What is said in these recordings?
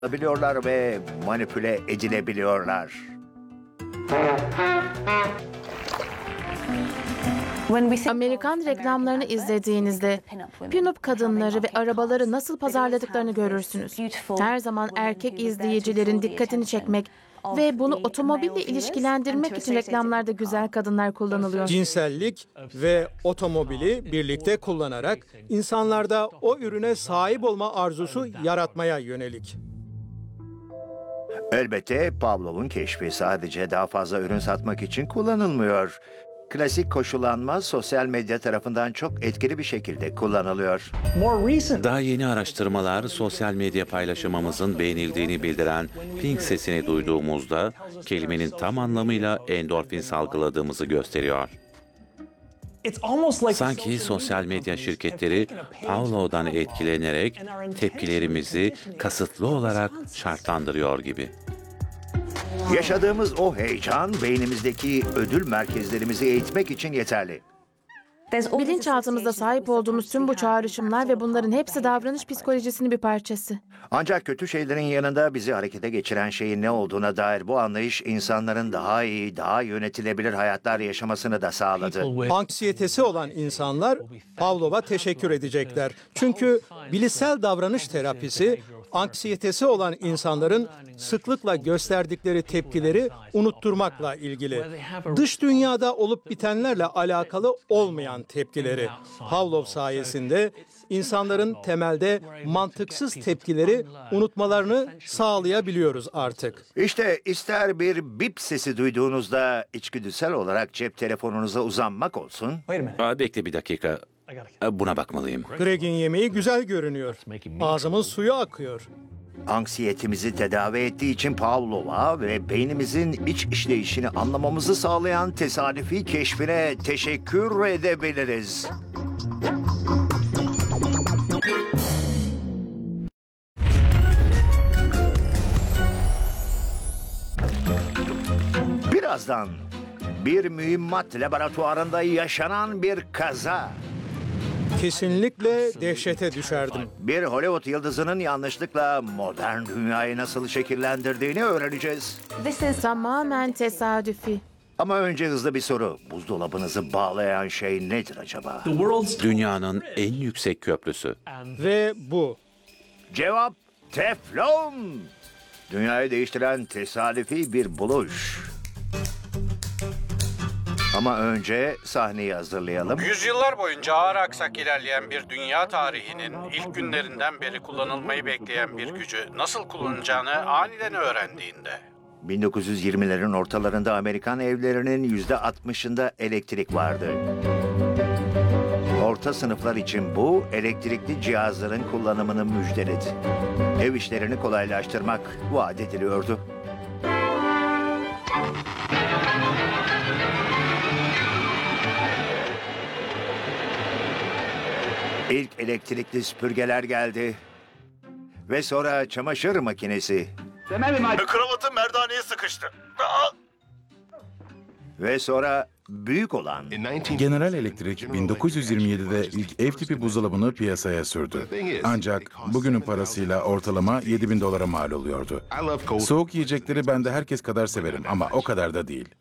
Biliyorlar ve manipüle edilebiliyorlar. Amerikan reklamlarını izlediğinizde pinup kadınları ve arabaları nasıl pazarladıklarını görürsünüz. Her zaman erkek izleyicilerin dikkatini çekmek ve bunu otomobille ilişkilendirmek için reklamlarda güzel kadınlar kullanılıyor. Cinsellik ve otomobili birlikte kullanarak insanlarda o ürüne sahip olma arzusu yaratmaya yönelik. Elbette Pavlov'un keşfi sadece daha fazla ürün satmak için kullanılmıyor. Klasik koşullanma sosyal medya tarafından çok etkili bir şekilde kullanılıyor. Daha yeni araştırmalar sosyal medya paylaşımımızın beğenildiğini bildiren ping sesini duyduğumuzda kelimenin tam anlamıyla endorfin salgıladığımızı gösteriyor. Sanki sosyal medya şirketleri Pavlov'dan etkilenerek tepkilerimizi kasıtlı olarak şartlandırıyor gibi. Yaşadığımız o heyecan beynimizdeki ödül merkezlerimizi eğitmek için yeterli. Bilinçaltımızda sahip olduğumuz tüm bu çağrışımlar ve bunların hepsi davranış psikolojisinin bir parçası. Ancak kötü şeylerin yanında bizi harekete geçiren şeyin ne olduğuna dair bu anlayış insanların daha iyi, daha yönetilebilir hayatlar yaşamasını da sağladı. Anksiyetesi olan insanlar Pavlov'a teşekkür edecekler. Çünkü bilişsel davranış terapisi anksiyetesi olan insanların sıklıkla gösterdikleri tepkileri unutturmakla ilgili. Dış dünyada olup bitenlerle alakalı olmayan tepkileri. Pavlov sayesinde insanların temelde mantıksız tepkileri unutmalarını sağlayabiliyoruz artık. İşte ister bir bip sesi duyduğunuzda içgüdüsel olarak cep telefonunuza uzanmak olsun, Bekle bir dakika. Buna bakmalıyım. Greg'in yemeği güzel görünüyor. Ağzımın suyu akıyor. anksiyetemizi tedavi ettiği için Pavlov'a ve beynimizin iç işleyişini anlamamızı sağlayan tesadüfi keşfine teşekkür edebiliriz. Birazdan bir mühimmat laboratuvarında yaşanan bir kaza. Kesinlikle dehşete düşerdim. Bir Hollywood yıldızının yanlışlıkla modern dünyayı nasıl şekillendirdiğini öğreneceğiz. Tamamen tesadüfi. Ama önce hızlı bir soru. Buzdolabınızı bağlayan şey nedir acaba? Dünyanın en yüksek köprüsü. Ve bu. Cevap teflon. Dünyayı değiştiren tesadüfi bir buluş. Ama önce sahneyi hazırlayalım. Yüzyıllar boyunca ağır aksak ilerleyen bir dünya tarihinin ilk günlerinden beri kullanılmayı bekleyen bir gücü nasıl kullanacağını aniden öğrendiğinde. 1920'lerin ortalarında Amerikan evlerinin %60'ında elektrik vardı. Orta sınıflar için bu elektrikli cihazların kullanımını müjdeledi. Ev işlerini kolaylaştırmak vaat ediliyordu. İlk elektrikli süpürgeler geldi. Ve sonra çamaşır makinesi. Kravatım merdaneye sıkıştı. Ve sonra büyük olan General Electric 1927'de ilk ev tipi buzdolabını piyasaya sürdü. Ancak bugünün parasıyla ortalama $7.000 mal oluyordu. Soğuk yiyecekleri ben de herkes kadar severim ama o kadar da değil.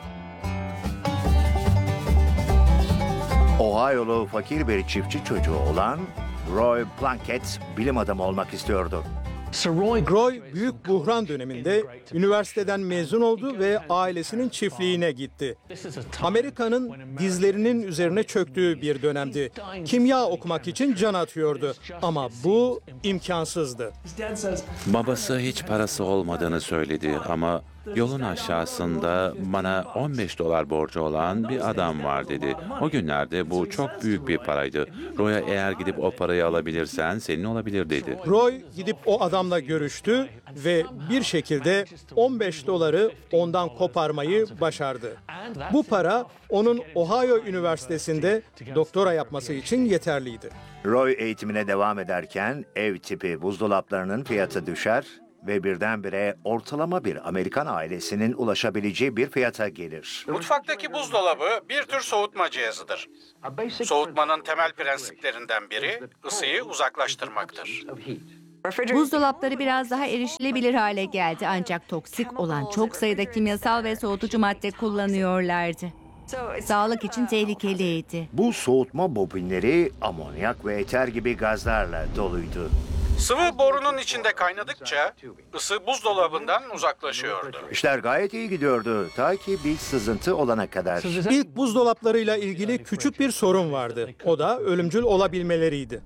Ohio'lu fakir bir çiftçi çocuğu olan Roy Plunkett bilim adamı olmak istiyordu. Roy büyük buhran döneminde üniversiteden mezun oldu ve ailesinin çiftliğine gitti. Amerika'nın dizlerinin üzerine çöktüğü bir dönemdi. Kimya okumak için can atıyordu ama bu imkansızdı. Babası hiç parası olmadığını söyledi ama yolun aşağısında bana $15 borcu olan bir adam var dedi. O günlerde bu çok büyük bir paraydı. Roy'a eğer gidip o parayı alabilirsen senin olabilir dedi. Roy gidip o adamla görüştü ve bir şekilde $15 ondan koparmayı başardı. Bu para onun Ohio Üniversitesi'nde doktora yapması için yeterliydi. Roy eğitimine devam ederken ev tipi buzdolaplarının fiyatı düşer ve birdenbire ortalama bir Amerikan ailesinin ulaşabileceği bir fiyata gelir. Mutfaktaki buzdolabı bir tür soğutma cihazıdır. Soğutmanın temel prensiplerinden biri ısıyı uzaklaştırmaktır. Buzdolapları biraz daha erişilebilir hale geldi ancak toksik olan çok sayıda kimyasal ve soğutucu madde kullanıyorlardı. Sağlık için tehlikeliydi. Bu soğutma bobinleri amonyak ve eter gibi gazlarla doluydu. Sıvı borunun içinde kaynadıkça ısı buzdolabından uzaklaşıyordu. İşler gayet iyi gidiyordu ta ki bir sızıntı olana kadar. İlk buzdolaplarıyla ilgili küçük bir sorun vardı. O da ölümcül olabilmeleriydi.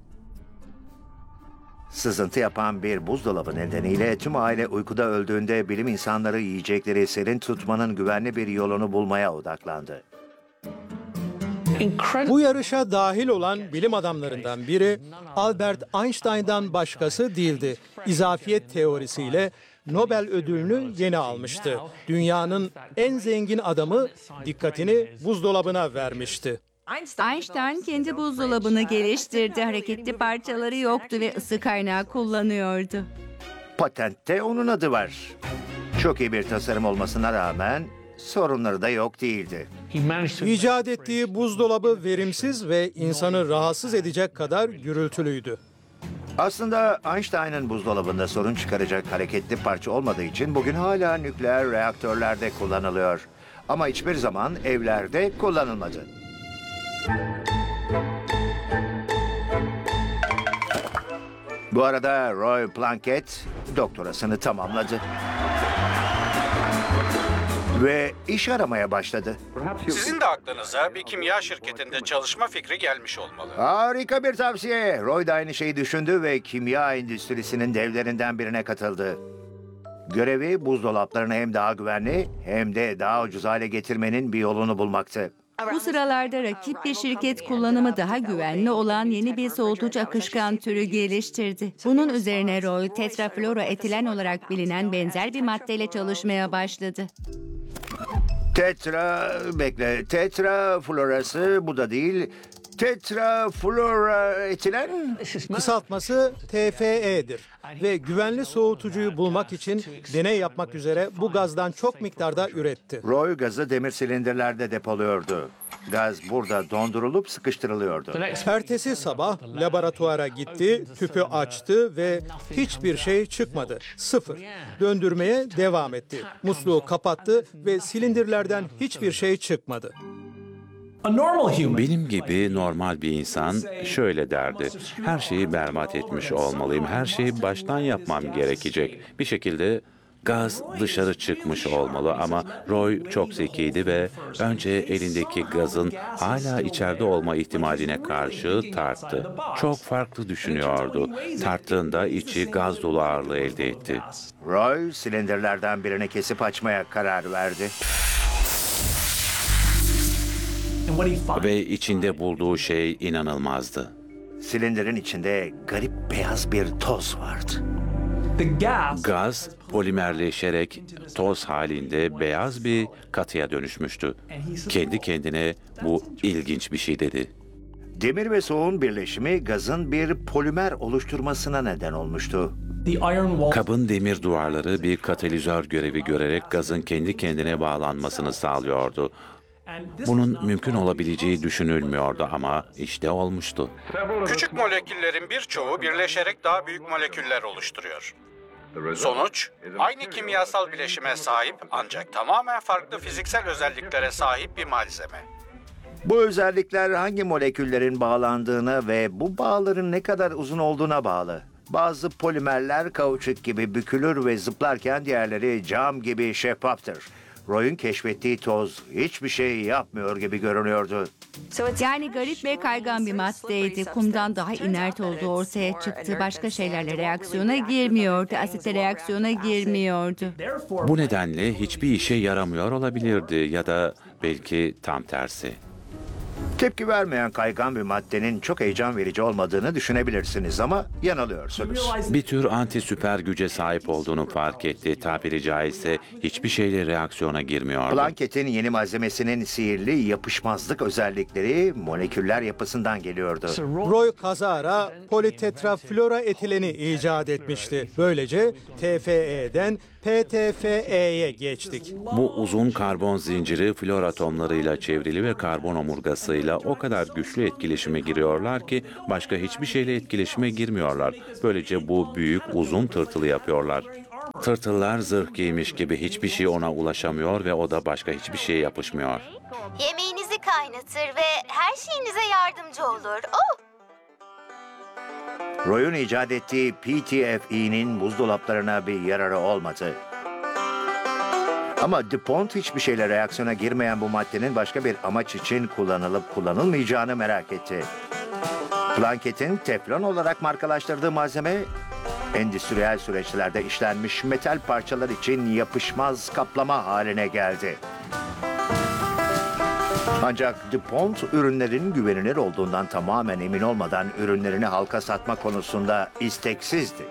Sızıntı yapan bir buzdolabı nedeniyle tüm aile uykuda öldüğünde bilim insanları yiyecekleri serin tutmanın güvenli bir yolunu bulmaya odaklandı. Bu yarışa dahil olan bilim adamlarından biri Albert Einstein'dan başkası değildi. İzafiyet teorisiyle Nobel ödülünü yeni almıştı. Dünyanın en zengin adamı dikkatini buzdolabına vermişti. Einstein kendi buzdolabını geliştirdi. Hareketli parçaları yoktu ve ısı kaynağı kullanıyordu. Patentte onun adı var. Çok iyi bir tasarım olmasına rağmen sorunları da yok değildi. İcat ettiği buzdolabı verimsiz ve insanı rahatsız edecek kadar gürültülüydü. Aslında Einstein'ın buzdolabında sorun çıkaracak hareketli parça olmadığı için bugün hala nükleer reaktörlerde kullanılıyor. Ama hiçbir zaman evlerde kullanılmadı. Bu arada Roy Plunkett doktorasını tamamladı. Ve iş aramaya başladı. Sizin de aklınıza bir kimya şirketinde çalışma fikri gelmiş olmalı. Harika bir tavsiye. Roy da aynı şeyi düşündü ve kimya endüstrisinin devlerinden birine katıldı. Görevi buzdolaplarını hem daha güvenli hem de daha ucuz hale getirmenin bir yolunu bulmaktı. Bu sıralarda rakip bir şirket kullanımı daha güvenli olan yeni bir soğutucu akışkan türü geliştirdi. Bunun üzerine Roy, tetrafluoroetilen olarak bilinen benzer bir maddeyle çalışmaya başladı. Tetrafluorası bu da değil. Tetrafluoroetilen. Kısaltması TFE'dir ve güvenli soğutucuyu bulmak için deney yapmak üzere bu gazdan çok miktarda üretti. Roy gazı demir silindirlerde depoluyordu. Gaz burada dondurulup sıkıştırılıyordu. Ertesi sabah laboratuvara gitti, tüpü açtı ve hiçbir şey çıkmadı. Sıfır. Döndürmeye devam etti. Musluğu kapattı ve silindirlerden hiçbir şey çıkmadı. Benim gibi normal bir insan şöyle derdi. Her şeyi berbat etmiş olmalıyım. Her şeyi baştan yapmam gerekecek. Bir şekilde gaz dışarı çıkmış olmalı ama Roy çok zekiydi ve önce elindeki gazın hala içeride olma ihtimaline karşı tarttı. Çok farklı düşünüyordu. Tarttığında içi gaz dolu ağırlığı elde etti. Roy silindirlerden birini kesip açmaya karar verdi. Ve içinde bulduğu şey inanılmazdı. Silindirin içinde garip beyaz bir toz vardı. Gaz polimerleşerek toz halinde beyaz bir katıya dönüşmüştü. Kendi kendine bu ilginç bir şey dedi. Demir ve soğuğun birleşimi gazın bir polimer oluşturmasına neden olmuştu. Kabın demir duvarları bir katalizör görevi görerek gazın kendi kendine bağlanmasını sağlıyordu. Bunun mümkün olabileceği düşünülmüyordu ama işte olmuştu. Küçük moleküllerin birçoğu birleşerek daha büyük moleküller oluşturuyor. Sonuç, aynı kimyasal bileşime sahip ancak tamamen farklı fiziksel özelliklere sahip bir malzeme. Bu özellikler hangi moleküllerin bağlandığına ve bu bağların ne kadar uzun olduğuna bağlı. Bazı polimerler kauçuk gibi bükülür ve zıplarken diğerleri cam gibi şeffaftır. Roy'un keşfettiği toz hiçbir şey yapmıyor gibi görünüyordu. Yani garip ve kaygan bir maddeydi. Kumdan daha inert olduğu ortaya çıktı. Başka şeylerle reaksiyona girmiyordu. Asitle reaksiyona girmiyordu. Bu nedenle hiçbir işe yaramıyor olabilirdi ya da belki tam tersi. Tepki vermeyen kaygan bir maddenin çok heyecan verici olmadığını düşünebilirsiniz ama yanılıyorsunuz. Bir tür anti süper güce sahip olduğunu fark etti. Tabiri caizse hiçbir şeyle reaksiyona girmiyordu. Plankett'in yeni malzemesinin sihirli yapışmazlık özellikleri moleküller yapısından geliyordu. Roy kazara politetrafluoroetileni icat etmişti. Böylece TFE'den PTFE'ye geçtik. Bu uzun karbon zinciri flor atomlarıyla çevrili ve karbon omurgasıyla ile o kadar güçlü etkileşime giriyorlar ki başka hiçbir şeyle etkileşime girmiyorlar. Böylece bu büyük uzun tırtılı yapıyorlar. Tırtıllar zırh giymiş gibi hiçbir şey ona ulaşamıyor ve o da başka hiçbir şeye yapışmıyor. Yemeğinizi kaynatır ve her şeyinize yardımcı olur. Oh! Roy'un icat ettiği PTFE'nin buzdolaplarına bir yararı olmadı. Ama DuPont hiçbir şeyle reaksiyona girmeyen bu maddenin başka bir amaç için kullanılıp kullanılmayacağını merak etti. Plankett'in teflon olarak markalaştırdığı malzeme, endüstriyel süreçlerde işlenmiş metal parçalar için yapışmaz kaplama haline geldi. Ancak DuPont ürünlerin güvenilir olduğundan tamamen emin olmadan ürünlerini halka satma konusunda isteksizdi.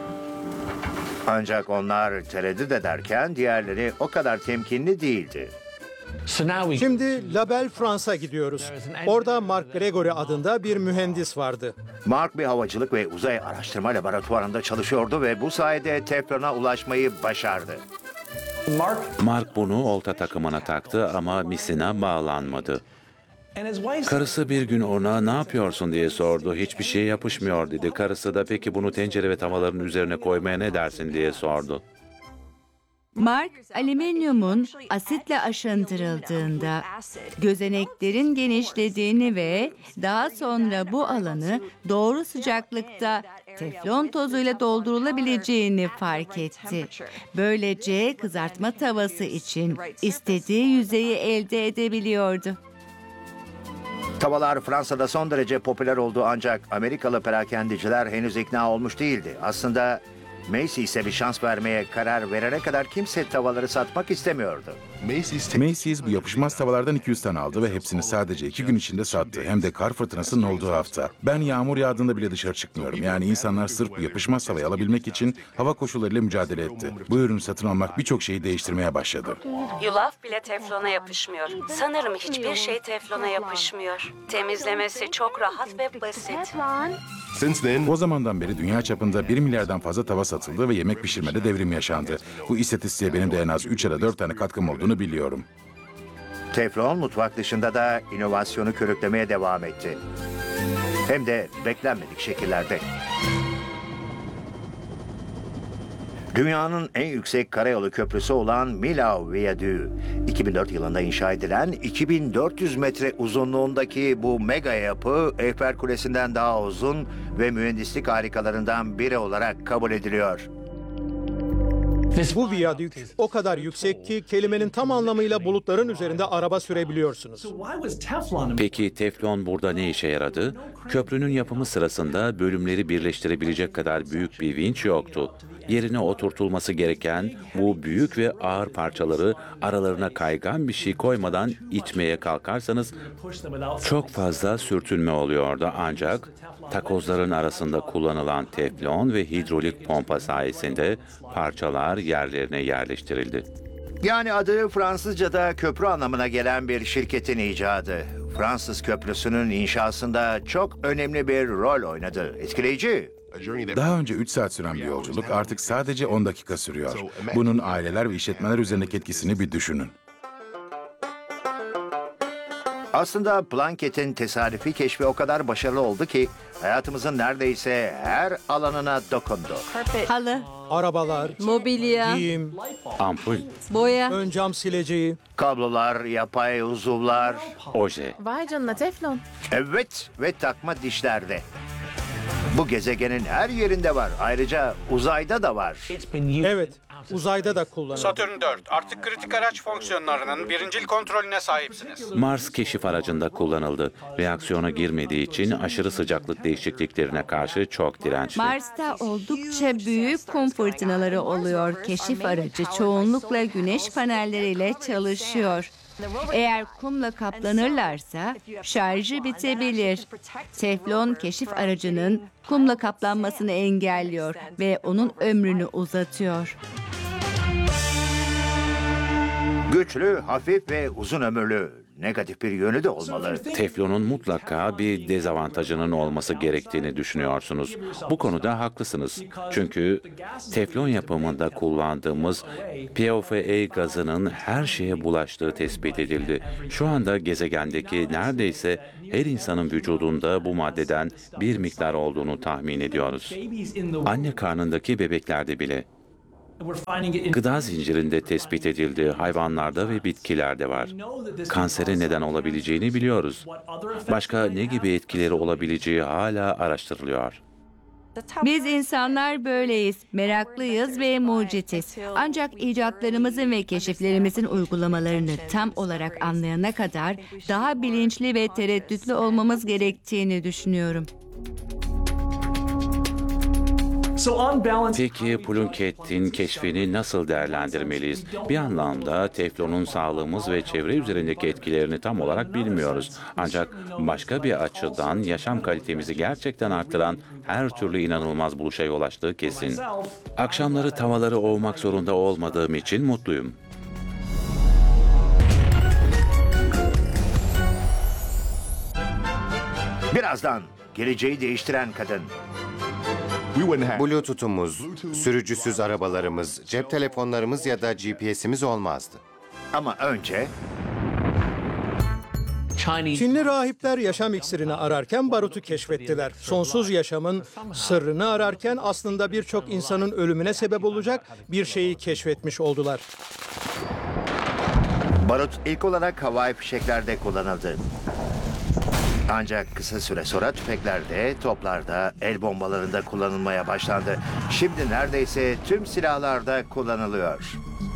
Ancak onlar tereddüt ederken diğerleri o kadar temkinli değildi. Şimdi Label France'a gidiyoruz. Orada Mark Gregory adında bir mühendis vardı. Mark bir havacılık ve uzay araştırma laboratuvarında çalışıyordu ve bu sayede teflona ulaşmayı başardı. Mark bunu olta takımına taktı ama misina bağlanmadı. Karısı bir gün ona ne yapıyorsun diye sordu. Hiçbir şey yapışmıyor dedi. Karısı da peki bunu tencere ve tavaların üzerine koymaya ne dersin diye sordu. Mark, alüminyumun asitle aşındırıldığında gözeneklerin genişlediğini ve daha sonra bu alanı doğru sıcaklıkta teflon tozuyla doldurulabileceğini fark etti. Böylece kızartma tavası için istediği yüzeyi elde edebiliyordu. Tavalar Fransa'da son derece popüler oldu ancak Amerikalı perakendiciler henüz ikna olmuş değildi. Aslında Macy's'e bir şans vermeye karar verene kadar kimse tavaları satmak istemiyordu. Macy's bu yapışmaz tavalardan 200 tane aldı ve hepsini sadece 2 gün içinde sattı. Hem de kar fırtınasının olduğu hafta. Ben yağmur yağdığında bile dışarı çıkmıyorum. Yani insanlar sırf bu yapışmaz tavayı alabilmek için hava koşullarıyla mücadele etti. Bu ürünü satın almak birçok şeyi değiştirmeye başladı. Yulaf bile teflona yapışmıyor. Sanırım hiçbir şey teflona yapışmıyor. Temizlemesi çok rahat ve basit. O zamandan beri dünya çapında 1 milyardan fazla tava satıldı ve yemek pişirmede devrim yaşandı. Bu istatistiğe benim de en az 3 ya da 4 tane katkım olduğunu biliyorum. Teflon mutfak dışında da inovasyonu körüklemeye devam etti. Hem de beklenmedik şekillerde. Dünyanın en yüksek karayolu köprüsü olan Millau Viyadüğü, 2004 yılında inşa edilen 2400 metre uzunluğundaki bu mega yapı Eyfel Kulesi'nden daha uzun ve mühendislik harikalarından biri olarak kabul ediliyor. Bu viyadük o kadar yüksek ki kelimenin tam anlamıyla bulutların üzerinde araba sürebiliyorsunuz. Peki teflon burada ne işe yaradı? Köprünün yapımı sırasında bölümleri birleştirebilecek kadar büyük bir vinç yoktu. Yerine oturtulması gereken bu büyük ve ağır parçaları aralarına kaygan bir şey koymadan itmeye kalkarsanız çok fazla sürtünme oluyordu. Ancak takozların arasında kullanılan teflon ve hidrolik pompa sayesinde parçalar yerlerine yerleştirildi. Yani adı Fransızca'da köprü anlamına gelen bir şirketin icadı. Fransız köprüsünün inşasında çok önemli bir rol oynadı. Etkileyici. Daha önce 3 saat süren bir yolculuk artık sadece 10 dakika sürüyor. Bunun aileler ve işletmeler üzerindeki etkisini bir düşünün. Aslında Plankett'in tesadüfi keşfi o kadar başarılı oldu ki hayatımızın neredeyse her alanına dokundu. Halı, Arabalar, mobilya, giyim, Ampul, boya. ön cam sileceği. Kablolar, yapay uzuvlar, oje. Vay canına teflon. evet ve takma dişlerde. Bu gezegenin her yerinde var. Ayrıca uzayda da var. Evet, uzayda da kullanılıyor. Satürn 4 artık kritik araç fonksiyonlarının birincil kontrolüne sahipsiniz. Mars keşif aracında kullanıldı. Reaksiyona girmediği için aşırı sıcaklık değişikliklerine karşı çok dirençli. Mars'ta oldukça büyük kum fırtınaları oluyor. Keşif aracı çoğunlukla güneş panelleriyle çalışıyor. Eğer kumla kaplanırlarsa şarjı bitebilir. Teflon keşif aracının kumla kaplanmasını engelliyor ve onun ömrünü uzatıyor. Güçlü, hafif ve uzun ömürlü. negatif bir yönü de olmalı. Teflonun mutlaka bir dezavantajının olması gerektiğini düşünüyorsunuz. Bu konuda haklısınız. Çünkü teflon yapımında kullandığımız PFOA gazının her şeye bulaştığı tespit edildi. Şu anda gezegendeki neredeyse her insanın vücudunda bu maddeden bir miktar olduğunu tahmin ediyoruz. Anne karnındaki bebeklerde bile. Gıda zincirinde tespit edildi, hayvanlarda ve bitkilerde var. Kansere neden olabileceğini biliyoruz. Başka ne gibi etkileri olabileceği hala araştırılıyor. Biz insanlar böyleyiz, meraklıyız ve mucitiz. Ancak icatlarımızın ve keşiflerimizin uygulamalarını tam olarak anlayana kadar daha bilinçli ve tereddütlü olmamız gerektiğini düşünüyorum. Peki Plunkett'in keşfini nasıl değerlendirmeliyiz? Bir anlamda teflonun sağlığımız ve çevre üzerindeki etkilerini tam olarak bilmiyoruz. Ancak başka bir açıdan yaşam kalitemizi gerçekten arttıran her türlü inanılmaz buluşa yol açtığı kesin. Akşamları tavaları ovmak zorunda olmadığım için mutluyum. Birazdan geleceği değiştiren kadın. Bluetooth'umuz, sürücüsüz arabalarımız, cep telefonlarımız ya da GPS'imiz olmazdı. Ama önce Çinli rahipler yaşam iksirini ararken barutu keşfettiler. Sonsuz yaşamın sırrını ararken aslında birçok insanın ölümüne sebep olacak bir şeyi keşfetmiş oldular. barut ilk olarak havai fişeklerde kullanıldı. Ancak kısa süre sonra tüfeklerde, toplarda, el bombalarında kullanılmaya başlandı. Şimdi neredeyse tüm silahlarda kullanılıyor.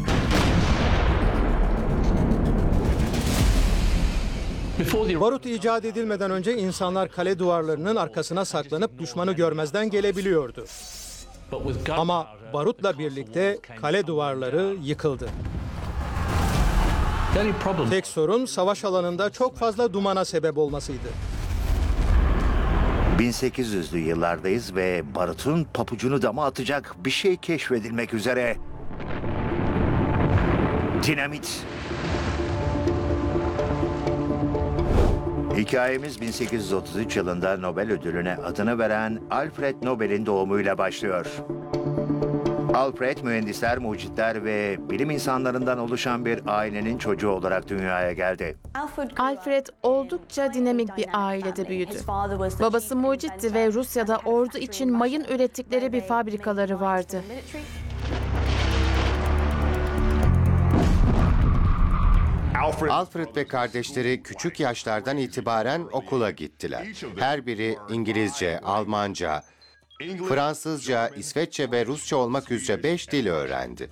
Barut icat edilmeden önce insanlar kale duvarlarının arkasına saklanıp düşmanı görmezden gelebiliyordu. Ama barutla birlikte kale duvarları yıkıldı. Tek sorun savaş alanında çok fazla dumana sebep olmasıydı. 1800'lü yıllardayız ve barutun papucunu dama atacak bir şey keşfedilmek üzere. Dinamit. Hikayemiz 1833 yılında Nobel ödülüne adını veren Alfred Nobel'in doğumuyla başlıyor. Alfred, mühendisler, mucitler ve bilim insanlarından oluşan bir ailenin çocuğu olarak dünyaya geldi. Alfred oldukça dinamik bir ailede büyüdü. Babası mucitti ve Rusya'da ordu için mayın ürettikleri bir fabrikaları vardı. Alfred ve kardeşleri küçük yaşlardan itibaren okula gittiler. Her biri İngilizce, Almanca, Fransızca, İsveççe ve Rusça olmak üzere 5 dil öğrendi.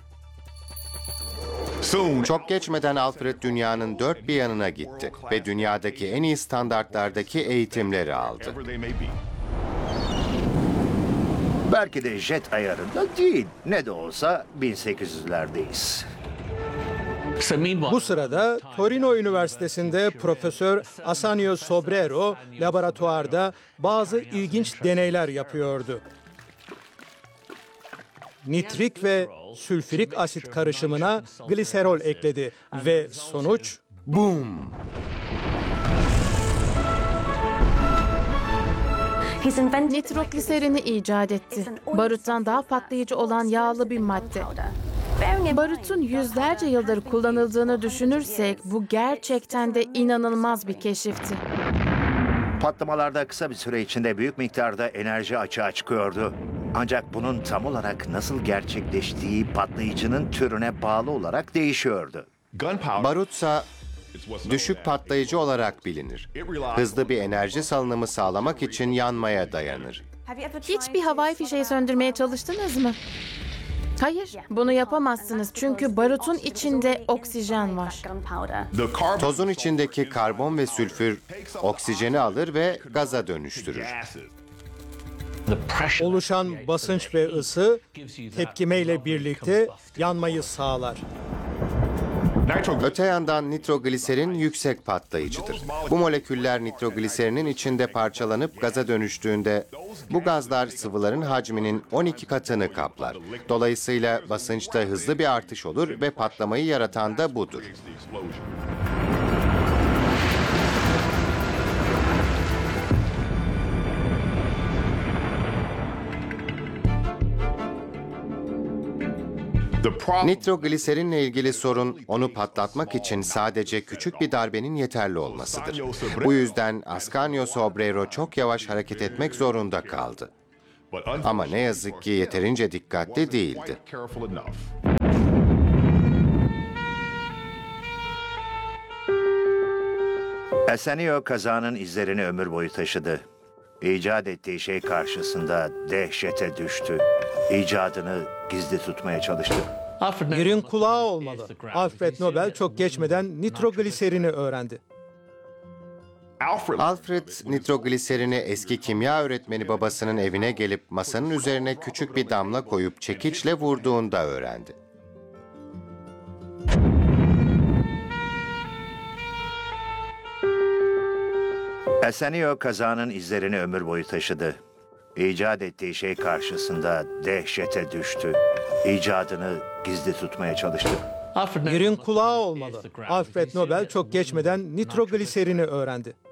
Çok geçmeden Alfred dünyanın dört bir yanına gitti ve dünyadaki en iyi standartlardaki eğitimleri aldı. Belki de jet ayarında değil. Ne de olsa 1800'lerdeyiz. Bu sırada Torino Üniversitesi'nde Profesör Asanio Sobrero laboratuvarda bazı ilginç deneyler yapıyordu. Nitrik ve sülfürik asit karışımına gliserol ekledi ve sonuç Boom! Nitrogliserini icat etti. Baruttan daha patlayıcı olan yağlı bir madde. Barutun yüzlerce yıldır kullanıldığını düşünürsek bu gerçekten de inanılmaz bir keşifti. Patlamalarda kısa bir süre içinde büyük miktarda enerji açığa çıkıyordu. Ancak bunun tam olarak nasıl gerçekleştiği patlayıcının türüne bağlı olarak değişiyordu. Barutsa düşük patlayıcı olarak bilinir. Hızlı bir enerji salınımı sağlamak için yanmaya dayanır. Hiç bir havai fişeği söndürmeye çalıştınız mı? Hayır, bunu yapamazsınız çünkü barutun içinde oksijen var. Tozun içindeki karbon ve sülfür oksijeni alır ve gaza dönüştürür. oluşan basınç ve ısı tepkimeyle birlikte yanmayı sağlar. Öte yandan nitrogliserin yüksek patlayıcıdır. Bu moleküller nitrogliserinin içinde parçalanıp gaza dönüştüğünde bu gazlar sıvıların hacminin 12 katını kaplar. Dolayısıyla basınçta hızlı bir artış olur ve patlamayı yaratan da budur. Nitrogliserinle ilgili sorun onu patlatmak için sadece küçük bir darbenin yeterli olmasıdır. Bu yüzden Ascanio Sobrero çok yavaş hareket etmek zorunda kaldı. Ama ne yazık ki yeterince dikkatli değildi. Ascanio kazanın izlerini ömür boyu taşıdı. İcat ettiği şey karşısında dehşete düştü. İcadını gizli tutmaya çalıştı. Yerin kulağı olmalı. Alfred Nobel çok geçmeden nitrogliserini öğrendi. Alfred nitrogliserini eski kimya öğretmeni babasının evine gelip masanın üzerine küçük bir damla koyup çekiçle vurduğunda öğrendi. Ascanio kazanın izlerini ömür boyu taşıdı. İcat ettiği şey karşısında dehşete düştü. İcadını gizli tutmaya çalıştı. Yerin kulağı olmalı. Alfred Nobel çok geçmeden nitrogliserini öğrendi.